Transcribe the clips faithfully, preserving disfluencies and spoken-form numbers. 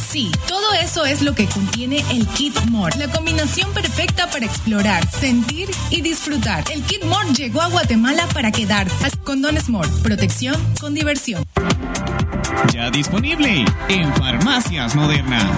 Sí, todo eso es lo que contiene el Kit More, la combinación perfecta para explorar, sentir y disfrutar. El Kit More llegó a Guatemala para quedarse. Condones More, protección con diversión. Ya disponible en Farmacias Moderna.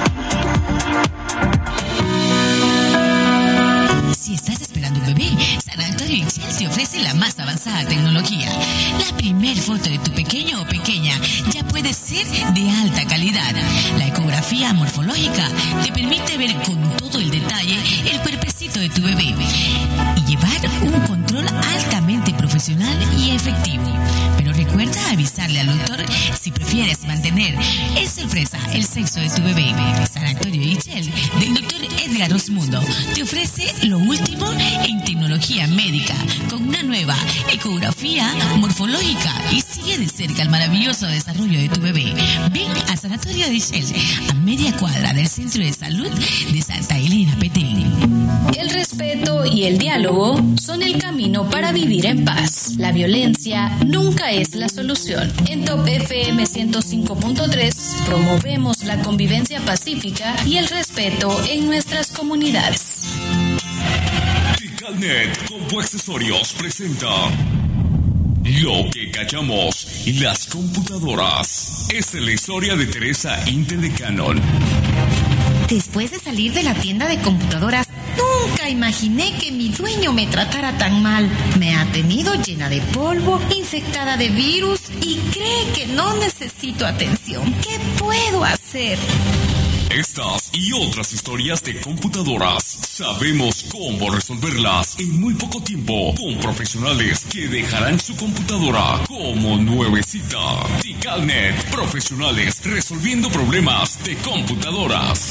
Si estás esperando un bebé, San Antonio Ixchel te ofrece la más avanzada tecnología. La primer foto de tu pequeño o pequeña ya puede ser de alta calidad. La ecografía morfológica te permite ver con todo el detalle el cuerpecito de tu bebé y llevar un control altamente profesional y efectivo. Pero recuerda avisarle al doctor si prefieres mantener en sorpresa el sexo de tu bebé. San Antonio Ixchel, del doctor Edgar Osmundo, te ofrece lo último en tecnología médica con una nueva ecografía morfológica y sigue de cerca el maravilloso desarrollo de tu bebé. Ven a Sanatorio de Ixchel, a media cuadra del Centro de Salud de Santa Elena, Petén. El respeto y el diálogo son el camino para vivir en paz. La violencia nunca es la solución. En Top F M ciento cinco punto tres promovemos la convivencia pacífica y el respeto en nuestras comunidades. Ticalnet Compu Accesorios presenta Lo que callamos y las computadoras. Esta es la historia de Teresa Intel de Canon. Después de salir de la tienda de computadoras, nunca imaginé que mi dueño me tratara tan mal. Me ha tenido llena de polvo, infectada de virus y cree que no necesito atención. ¿Qué puedo hacer? Estas y otras historias de computadoras sabemos cómo resolverlas en muy poco tiempo con profesionales que dejarán su computadora como nuevecita. Ticalnet, profesionales resolviendo problemas de computadoras.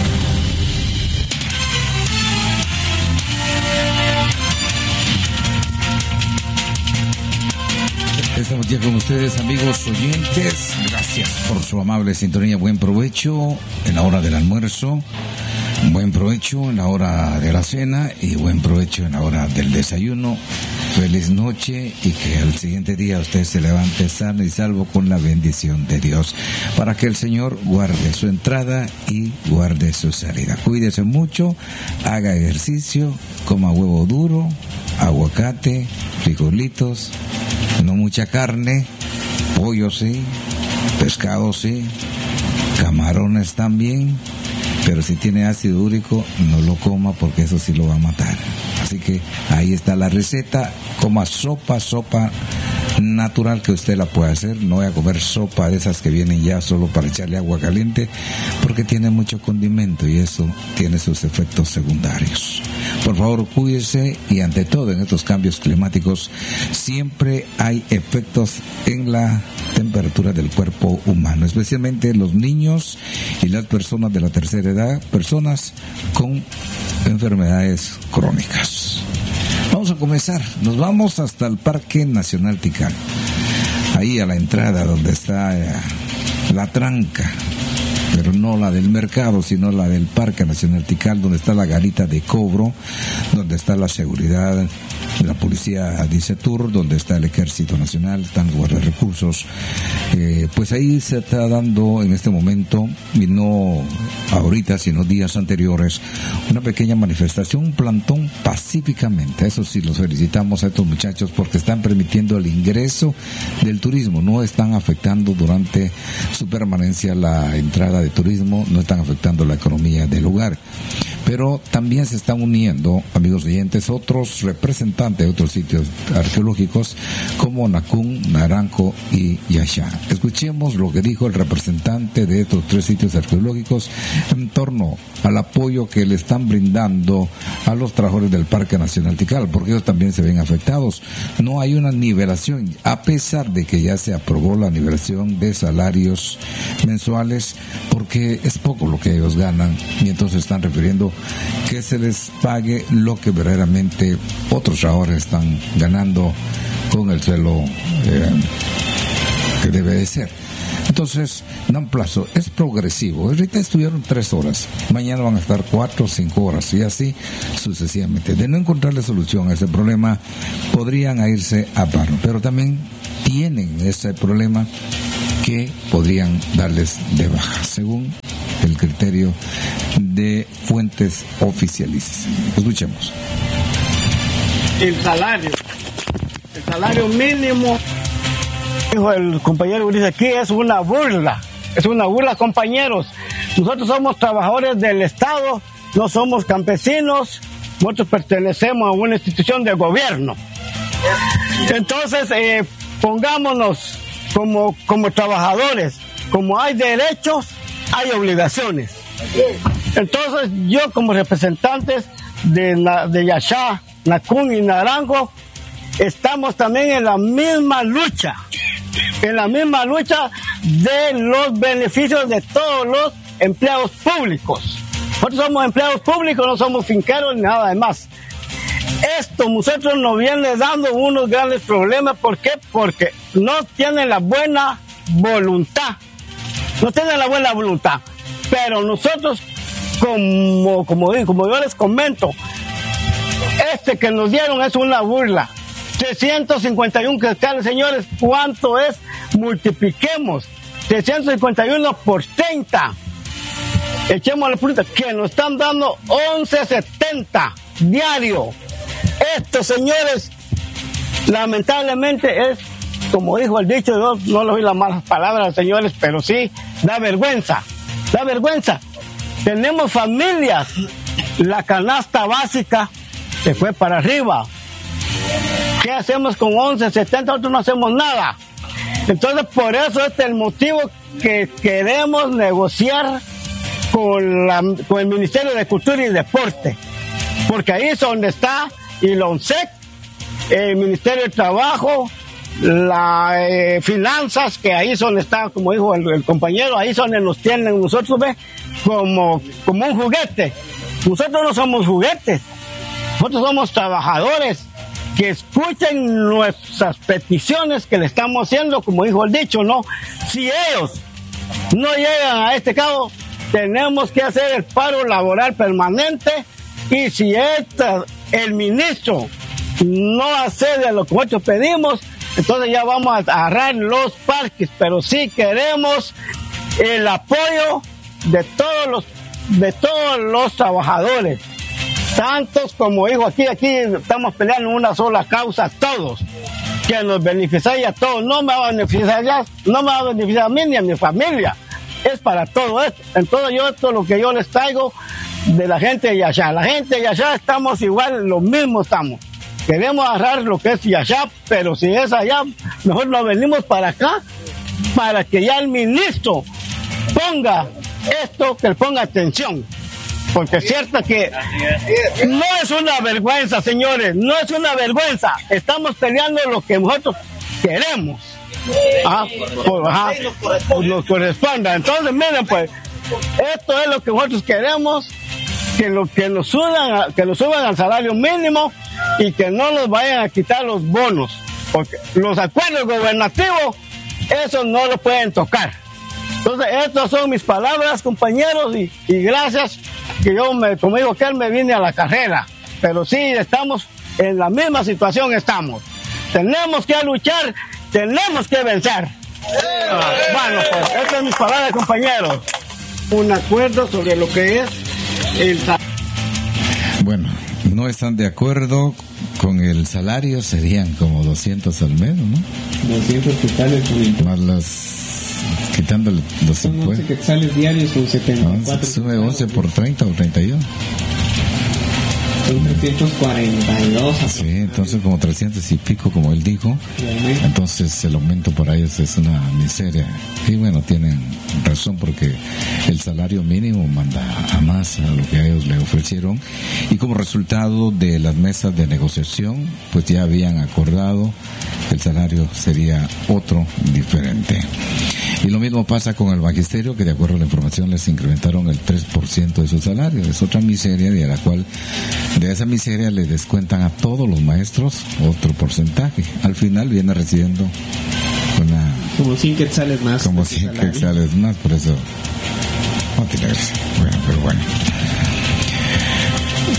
Estamos ya con ustedes, amigos oyentes. Gracias por su amable sintonía. Buen provecho en la hora del almuerzo, buen provecho en la hora de la cena y buen provecho en la hora del desayuno. Feliz noche y que al siguiente día usted se levante sano y salvo con la bendición de Dios, para que el Señor guarde su entrada y guarde su salida. Cuídese mucho, haga ejercicio, coma huevo duro, aguacate, frijolitos, no mucha carne, pollo sí, pescado sí, camarones también, pero si tiene ácido úrico no lo coma porque eso sí lo va a matar. Así que ahí está la receta, coma sopa, sopa natural que usted la puede hacer. No voy a comer sopa de esas que vienen ya solo para echarle agua caliente, porque tiene mucho condimento y eso tiene sus efectos secundarios. Por favor, cuídese, y ante todo en estos cambios climáticos siempre hay efectos en la temperatura del cuerpo humano, especialmente los niños y las personas de la tercera edad, personas con enfermedades crónicas. Vamos a comenzar, nos vamos hasta el Parque Nacional Tikal, ahí a la entrada donde está eh, la tranca, pero no la del mercado, sino la del Parque Nacional Tikal, donde está la garita de cobro, donde está la seguridad, la policía DICETUR, donde está el Ejército Nacional, están los guardarrecursos. Eh, pues ahí se está dando en este momento, y no ahorita, sino días anteriores, una pequeña manifestación, un plantón pacíficamente. Eso sí, los felicitamos a estos muchachos porque están permitiendo el ingreso del turismo, no están afectando durante su permanencia la entrada de turismo, no están afectando la economía del lugar. Pero también se están uniendo, amigos oyentes, otros representantes de otros sitios arqueológicos como Nacún, Naranjo y Yaxha. Escuchemos lo que dijo el representante de estos tres sitios arqueológicos en torno al apoyo que le están brindando a los trabajadores del Parque Nacional Tikal, porque ellos también se ven afectados. No hay una nivelación, a pesar de que ya se aprobó la nivelación de salarios mensuales, porque es poco lo que ellos ganan, y entonces están refiriendo que se les pague lo que verdaderamente otros trabajadores están ganando con el sueldo eh, que debe de ser. Entonces, dan plazo, es progresivo. Ahorita estuvieron tres horas, mañana van a estar cuatro o cinco horas, y así sucesivamente. De no encontrarle solución a ese problema, podrían irse a paro, pero también tienen ese problema que podrían darles de baja, según el criterio de fuentes oficialistas. Escuchemos. El salario, el salario mínimo, dijo el compañero Ulises aquí, es una burla, es una burla, compañeros. Nosotros somos trabajadores del Estado, no somos campesinos, nosotros pertenecemos a una institución de gobierno. Entonces, eh, pongámonos como, como trabajadores, como hay derechos, hay obligaciones. Entonces, yo como representantes de, la, de Yaxha, Nacún y Naranjo, estamos también en la misma lucha, en la misma lucha de los beneficios de todos los empleados públicos. Nosotros somos empleados públicos, no somos finqueros ni nada de más. Esto nosotros nos viene dando unos grandes problemas. ¿Por qué? Porque no tienen la buena voluntad. No tienen la buena voluntad. Pero nosotros, como, como, como yo les comento, este que nos dieron es una burla. trescientos cincuenta y uno hectáreas, señores, ¿cuánto es? Multipliquemos. trescientos cincuenta y uno por treinta. Echemos la punta, que nos están dando once setenta diario. Esto, señores, lamentablemente es, como dijo el dicho, yo no le oí las malas palabras, señores, pero sí, da vergüenza, da vergüenza. Tenemos familias, la canasta básica se fue para arriba. ¿Qué hacemos con once setenta? Nosotros no hacemos nada. Entonces, por eso este es el motivo que queremos negociar con, la, con el Ministerio de Cultura y Deporte, porque ahí es donde está el ONSEC, el Ministerio de Trabajo, las eh, finanzas, que ahí es donde está, como dijo el, el compañero, ahí es donde nos tienen nosotros, ¿ve? Como, como un juguete. Nosotros no somos juguetes, nosotros somos trabajadores que escuchen nuestras peticiones que le estamos haciendo, como dijo el dicho, ¿no? Si ellos no llegan a este cabo, tenemos que hacer el paro laboral permanente, y si esta, el ministro no accede a lo que nosotros pedimos, entonces ya vamos a agarrar los parques, pero sí queremos el apoyo de todos los, de todos los trabajadores, tantos como dijo aquí, aquí estamos peleando una sola causa, todos, que nos beneficia a todos, no me va a beneficiar ya, no me va a beneficiar a mí ni a mi familia, es para todo esto. Entonces yo esto es lo que yo les traigo de la gente de Yaxha. La gente de Yaxha estamos igual, lo mismo estamos. Queremos agarrar lo que es Yaxha, pero si es allá, mejor nos venimos para acá, para que ya el ministro ponga esto, que le ponga atención. Porque es cierto que no es una vergüenza, señores, no es una vergüenza. Estamos peleando lo que nosotros queremos. Ajá, pues, ajá, pues nos corresponda. Entonces, miren, pues, esto es lo que nosotros queremos, que lo que nos suban, que nos suban al salario mínimo y que no nos vayan a quitar los bonos, porque los acuerdos gubernativos, eso no lo pueden tocar. Entonces, estas son mis palabras, compañeros, y, y gracias, que yo, me, como digo, que él me vine a la carrera, pero sí, estamos en la misma situación, estamos. Tenemos que luchar, tenemos que vencer. Bueno, pues, estas son mis palabras, compañeros. Un acuerdo sobre lo que es el... Bueno, no están de acuerdo con el salario, serían como doscientos al mes, ¿no? doscientos quetzales por más las... quitándole los son impuestos. once quetzales diarios con setenta y cuatro. Sube once por treinta o treinta y uno. Son trescientos cuarenta y dos. Sí, entonces como trescientos y pico, como él dijo. Entonces el aumento para ellos es una miseria. Y bueno, tienen razón, porque el salario mínimo manda a más a lo que a ellos le ofrecieron. Y como resultado de las mesas de negociación, pues ya habían acordado que el salario sería otro, diferente. Y lo mismo pasa con el magisterio, que de acuerdo a la información les incrementaron el tres por ciento de su salario. Es otra miseria, de la cual, de esa miseria le descuentan a todos los maestros otro porcentaje. Al final viene recibiendo una... Como cien quetzales más. Como cien quetzales más, por eso no tiene gracia. Bueno, pero bueno.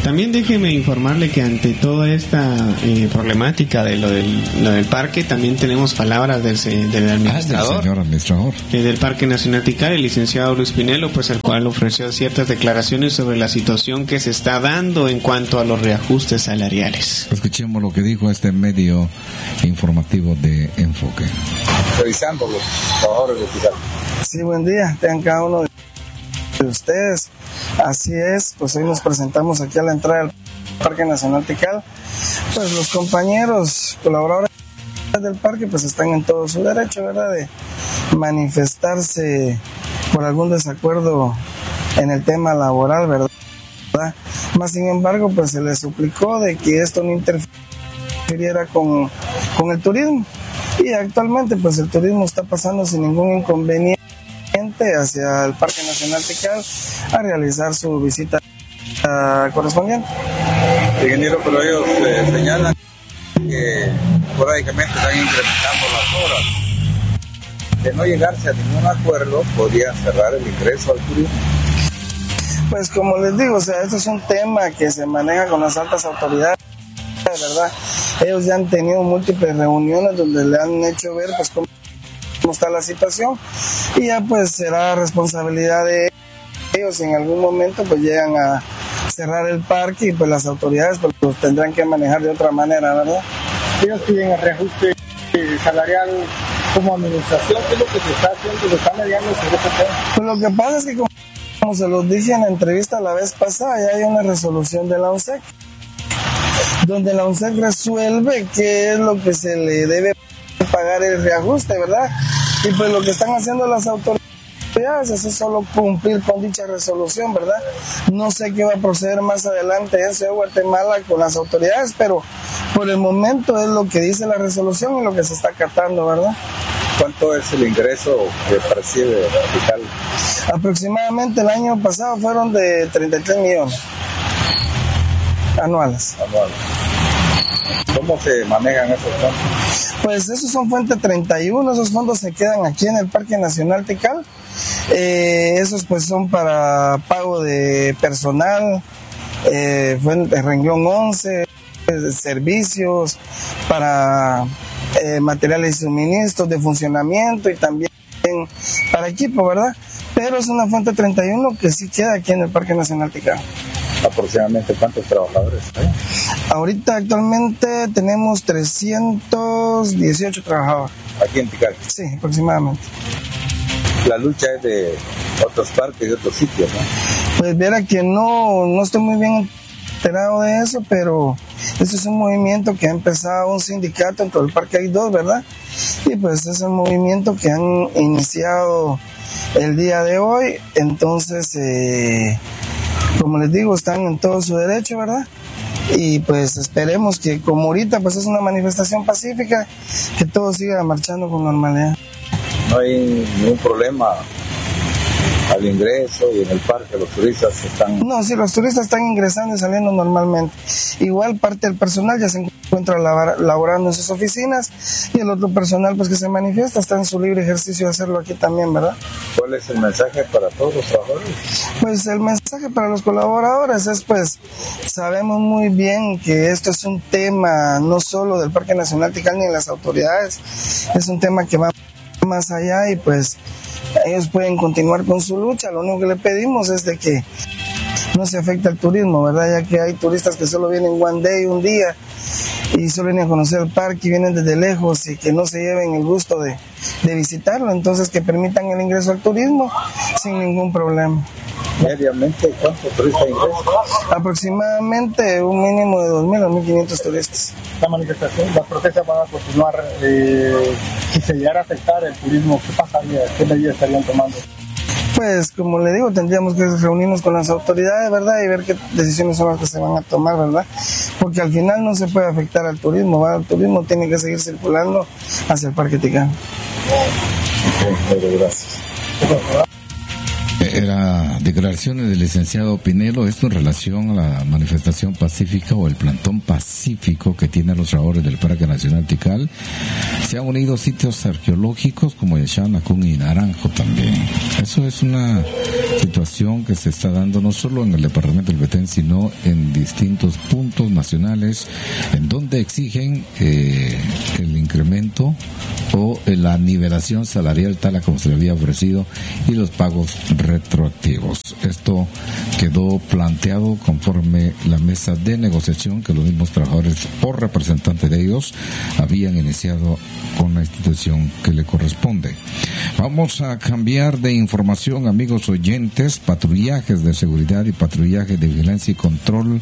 También déjeme informarle que ante toda esta eh, problemática de lo del, lo del parque, también tenemos palabras del, del administrador, ah, del señor administrador eh, del Parque Nacional Tikal, el licenciado Luis Pinelo, pues el cual ofreció ciertas declaraciones sobre la situación que se está dando en cuanto a los reajustes salariales. Escuchemos lo que dijo este medio informativo de Enfoque. Revisando los trabajadores de Tikal. Sí, buen día, tengan cada uno de ustedes. Así es, pues hoy nos presentamos aquí a la entrada del Parque Nacional Tikal. Pues los compañeros colaboradores del parque pues están en todo su derecho, ¿verdad?, de manifestarse por algún desacuerdo en el tema laboral, ¿verdad? Más sin embargo, pues se les suplicó de que esto no interfiriera con, con el turismo. Y actualmente pues el turismo está pasando sin ningún inconveniente hacia el Parque Nacional Tikal a realizar su visita correspondiente. Ingeniero, pero ellos eh, señalan que esporádicamente están incrementando las horas. De no llegarse a ningún acuerdo, podría cerrar el ingreso al turismo. Pues como les digo, o sea, este es un tema que se maneja con las altas autoridades, ¿verdad? Ellos ya han tenido múltiples reuniones donde le han hecho ver pues cómo cómo está la situación, y ya pues será responsabilidad de ellos si en algún momento pues llegan a cerrar el parque, y pues las autoridades pues los tendrán que manejar de otra manera, ¿verdad? Ellos piden el reajuste salarial como administración. ¿Qué es lo que se está haciendo? ¿Se está mediando sobre ese tema? Pues lo que pasa es que como, como se los dije en la entrevista la vez pasada, ya hay una resolución de la ONSEC donde la ONSEC resuelve qué es lo que se le debe pagar el reajuste, ¿verdad? Y pues lo que están haciendo las autoridades es solo cumplir con dicha resolución, ¿verdad? No sé qué va a proceder más adelante en Ciudad de Guatemala con las autoridades, pero por el momento es lo que dice la resolución y lo que se está acatando, ¿verdad? ¿Cuánto es el ingreso que percibe Tikal? Aproximadamente el año pasado fueron de treinta y tres millones anuales. Anuales. ¿Cómo se manejan esos fondos? Pues esos son fuente treinta y uno, esos fondos se quedan aquí en el Parque Nacional Tikal. Eh, esos pues son para pago de personal, eh, fuente, renglón once, de servicios, para eh, materiales y suministros de funcionamiento y también para equipo, ¿verdad? Pero es una fuente treinta y uno que sí queda aquí en el Parque Nacional Tikal. ¿Aproximadamente cuántos trabajadores hay? Ahorita actualmente tenemos trescientos dieciocho trabajadores. ¿Aquí en Tikal? Sí, aproximadamente. La lucha es de otros parques y otros sitios, ¿no? Pues viera que no, no estoy muy bien enterado de eso, pero este es un movimiento que ha empezado un sindicato, en todo el parque hay dos, ¿verdad? Y pues es un movimiento que han iniciado el día de hoy, entonces... Eh, como les digo, están en todo su derecho, ¿verdad? Y pues esperemos que como ahorita pues es una manifestación pacífica, que todo siga marchando con normalidad. No hay ningún problema al ingreso y en el parque los turistas están... No, sí, los turistas están ingresando y saliendo normalmente. Igual parte del personal ya se encuentra labor- laborando en sus oficinas, y el otro personal pues que se manifiesta está en su libre ejercicio de hacerlo aquí también, ¿verdad? ¿Cuál es el mensaje para todos los trabajadores? Pues el mensaje para los colaboradores es pues, sabemos muy bien que esto es un tema no solo del Parque Nacional Tikal ni de las autoridades, es un tema que va más allá, y pues ellos pueden continuar con su lucha. Lo único que le pedimos es de que no se afecte al turismo, ¿verdad? Ya que hay turistas que solo vienen one day, un día, y solo vienen a conocer el parque y vienen desde lejos, y que no se lleven el gusto de, de visitarlo, entonces que permitan el ingreso al turismo sin ningún problema. Diariamente, ¿cuántos turistas ingresan? Aproximadamente un mínimo de dos mil a mil quinientos turistas. La manifestación, las protestas van a continuar. Eh, si se llegara a afectar el turismo, ¿qué pasaría? ¿Qué medidas estarían tomando? Pues como le digo, tendríamos que reunirnos con las autoridades, ¿verdad? Y ver qué decisiones son las que se van a tomar, ¿verdad? Porque al final no se puede afectar al turismo, ¿verdad? El turismo tiene que seguir circulando hacia el Parque Tikal. Okay, gracias. Era declaraciones del licenciado Pinelo, esto en relación a la manifestación pacífica o el plantón pacífico que tienen los trabajadores del Parque Nacional Tikal. Se han unido sitios arqueológicos como Yaxán, Acún y Naranjo también. Eso es una situación que se está dando no solo en el departamento del Petén, sino en distintos puntos nacionales en donde exigen eh, el incremento o la nivelación salarial tal como se le había ofrecido y los pagos retroactivos. Esto quedó planteado conforme la mesa de negociación que los mismos trabajadores o representantes de ellos habían iniciado con la institución que le corresponde. Vamos a cambiar de información, amigos oyentes. Patrullajes de seguridad y patrullaje de vigilancia y control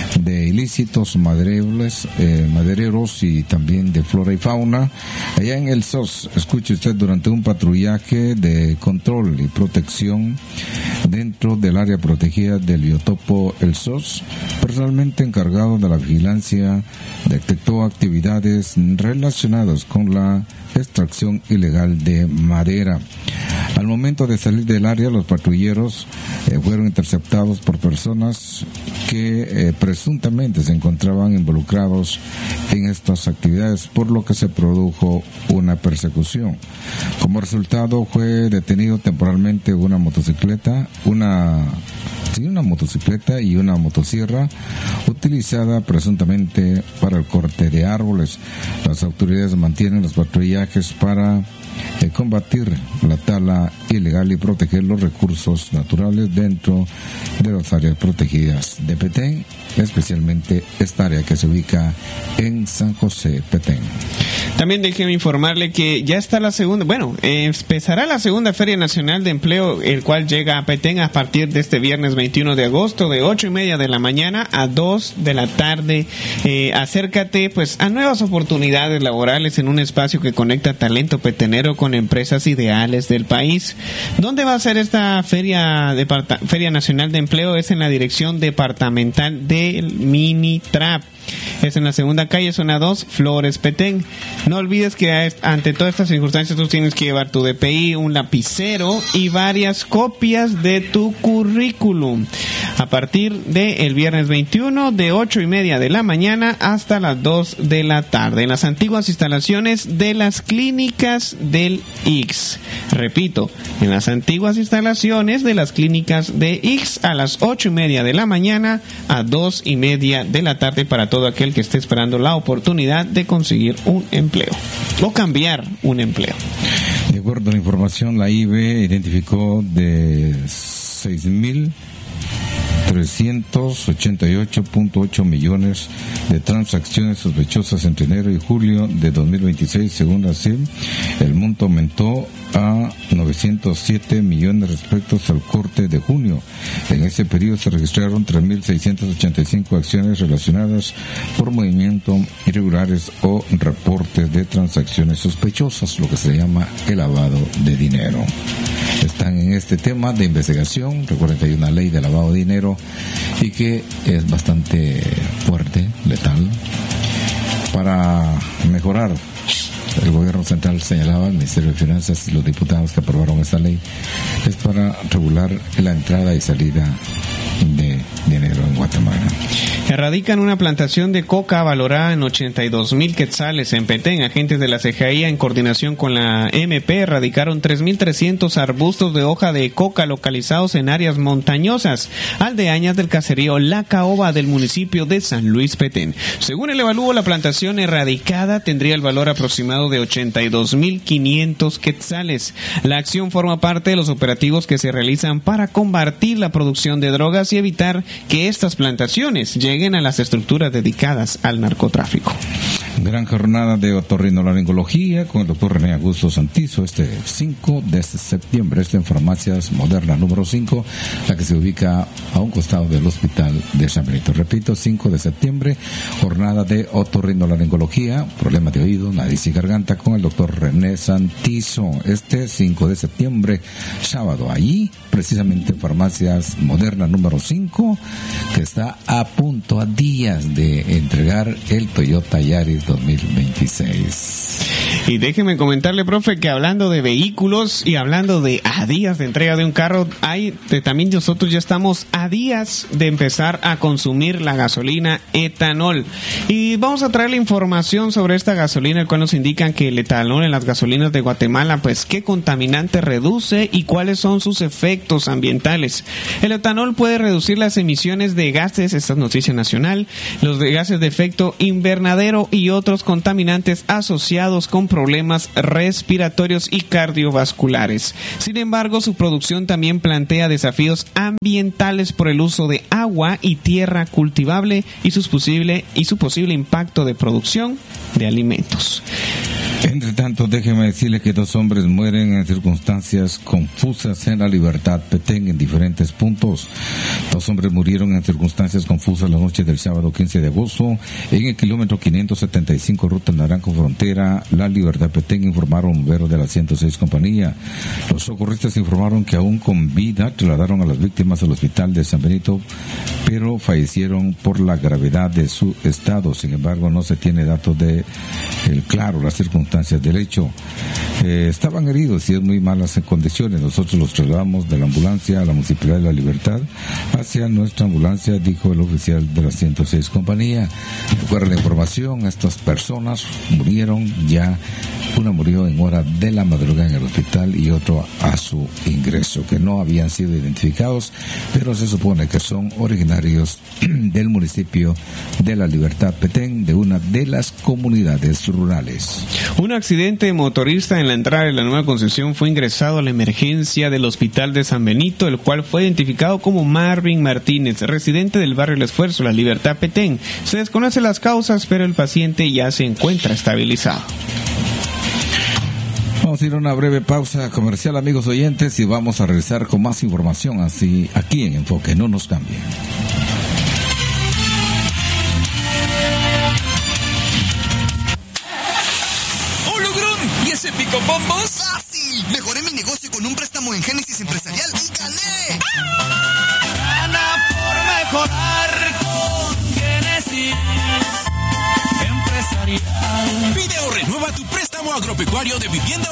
de ilícitos madereros, eh, madereros y también de flora y fauna. Allá en el S O S, escuche usted, durante un patrullaje de control y protección dentro del área protegida del biotopo El S O S, personalmente encargado de la vigilancia detectó actividades relacionadas con la extracción ilegal de madera. Al momento de salir del área, los patrulleros eh, fueron interceptados por personas que eh, presuntamente se encontraban involucrados en estas actividades, por lo que se produjo una persecución. Como resultado, fue detenido temporalmente una motocicleta, una sí, una motocicleta y una motosierra utilizada presuntamente para el corte de árboles. Las autoridades mantienen los patrullajes para eh, combatir la tala ilegal y proteger los recursos naturales dentro de las áreas protegidas de Petén, especialmente esta área que se ubica en San José, Petén. También déjeme informarle que ya está la segunda, bueno, eh, empezará la segunda Feria Nacional de Empleo, el cual llega a Petén a partir de este viernes veintiuno de agosto, de ocho y media de la mañana a dos de la tarde. Eh, acércate pues a nuevas oportunidades laborales en un espacio que conecta talento petenero con empresas ideales del país. ¿Dónde va a ser esta Feria, Departa- Feria Nacional de Empleo? Es en la dirección departamental del Minitrap. Es en la segunda calle, zona dos, Flores, Petén. No olvides que ante todas estas circunstancias tú tienes que llevar tu D P I, un lapicero y varias copias de tu currículum. A partir del viernes veintiuno, de ocho y media de la mañana hasta las dos de la tarde, en las antiguas instalaciones de las clínicas del I X. Repito, en las antiguas instalaciones de las clínicas de I X, a las ocho y media de la mañana a dos y media de la tarde, para todo aquel que esté esperando la oportunidad de conseguir un empleo o cambiar un empleo. De acuerdo a la información, la I B identificó de seis mil trescientos ochenta y ocho punto ocho millones de transacciones sospechosas entre enero y julio de dos mil veintiséis, según la C I M. El monto aumentó a novecientos siete millones respecto al corte de junio. En ese periodo se registraron tres mil seiscientas ochenta y cinco acciones relacionadas por movimientos irregulares o reportes de transacciones sospechosas, lo que se llama el lavado de dinero. Están en este tema de investigación. Recuerden que hay una ley de lavado de dinero y que es bastante fuerte, letal. Para mejorar, el gobierno central señalaba, el Ministerio de Finanzas y los diputados que aprobaron esta ley, es para regular la entrada y salida de dinero en Guatemala. Erradican una plantación de coca valorada en ochenta y dos mil quetzales en Petén. Agentes de la C G I, en coordinación con la M P, erradicaron tres mil trescientos arbustos de hoja de coca localizados en áreas montañosas aldeañas del caserío La Caoba del municipio de San Luis Petén. Según el evalúo, la plantación erradicada tendría el valor aproximado de ochenta y dos mil quinientos quetzales. La acción forma parte de los operativos que se realizan para combatir la producción de drogas y evitar que estas plantaciones lleguen a las estructuras dedicadas al narcotráfico. Gran jornada de otorrinolaringología con el doctor René Augusto Santizo este cinco de septiembre. Esto en Farmacias Moderna número cinco, la que se ubica a un costado del Hospital de San Benito. Repito, cinco de septiembre, jornada de otorrinolaringología, problemas de oído, nariz y garganta con el doctor René Santizo. Este cinco de septiembre, sábado, allí, precisamente en Farmacias Moderna número cinco, que está a punto, a días de entregar el Toyota Yaris dos mil veintiséis. Y déjeme comentarle, profe, que hablando de vehículos y hablando de a días de entrega de un carro, hay de, también nosotros ya estamos a días de empezar a consumir la gasolina etanol. Y vamos a traer la información sobre esta gasolina, el cual nos indican que el etanol en las gasolinas de Guatemala, pues qué contaminante reduce y cuáles son sus efectos ambientales. El etanol puede reducir las emisiones de gases, esta es noticia nacional, los de gases de efecto invernadero y otros contaminantes asociados con problemas respiratorios y cardiovasculares. Sin embargo, su producción también plantea desafíos ambientales por el uso de agua y tierra cultivable y, sus posible, y su posible impacto de producción de alimentos. Entre tanto, déjeme decirle que dos hombres mueren en circunstancias confusas en la Libertad Petén en diferentes puntos. Dos hombres murieron en circunstancias confusas la noche del sábado quince de agosto en el kilómetro quinientos setenta y cinco ruta Naranjo Frontera, la Libertad Petén, informaron bomberos de la ciento seis compañía. Los socorristas informaron que aún con vida trasladaron a las víctimas al hospital de San Benito, pero fallecieron por la gravedad de su estado. Sin embargo, no se tiene datos de el claro las circunstancias del hecho. Eh, estaban heridos y en muy malas condiciones. Nosotros los trasladamos de la ambulancia a la Municipalidad de la Libertad hacia nuestra ambulancia, dijo el oficial de la ciento seis compañía. Recuerda la información, estas personas murieron ya, una murió en hora de la madrugada en el hospital y otro a su ingreso, que no habían sido identificados, pero se supone que son originarios del municipio de la Libertad Petén, de una de las comunidades rurales. Un accidente motorista en la entrada de la Nueva Concepción fue ingresado a la emergencia del Hospital de San Benito, el cual fue identificado como Marvin Martínez, residente del barrio El Esfuerzo, la Libertad Petén. Se desconocen las causas, pero el paciente ya se encuentra estabilizado. Vamos a ir a una breve pausa comercial, amigos oyentes, y vamos a regresar con más información así aquí en Enfoque. No nos cambien. ¿Pico bombos? ¡Fácil! Mejoré mi negocio con un préstamo en Génesis Empresarial y gané. Gana por mejorar con Génesis Empresarial. Pide o renueva tu préstamo agropecuario de vivienda